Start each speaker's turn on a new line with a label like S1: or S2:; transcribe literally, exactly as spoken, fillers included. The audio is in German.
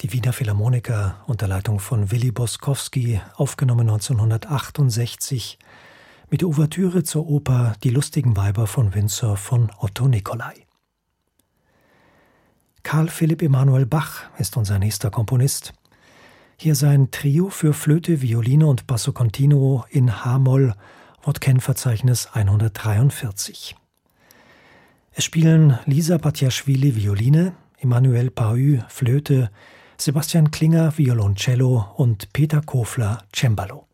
S1: Die Wiener Philharmoniker unter Leitung von Willy Boskowski, aufgenommen neunzehnhundertachtundsechzig, mit der Ouvertüre zur Oper Die lustigen Weiber von Windsor von Otto Nicolai. Karl Philipp Emanuel Bach ist unser nächster Komponist. Hier sein Trio für Flöte, Violine und Basso Continuo in H-Moll, Wortkennverzeichnis hundertdreiundvierzig. Es spielen Lisa Batjaschwili Violine, Emmanuel Pahü Flöte, Sebastian Klinger Violoncello und Peter Kofler Cembalo.